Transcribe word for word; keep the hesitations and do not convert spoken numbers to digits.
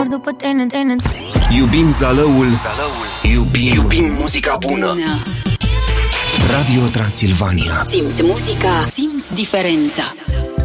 mor după tine, tine. Iubim Zalăul, Zalăul. Iubim, Iubim muzica bună. bună Radio Transilvania. Simți muzica, simți diferența.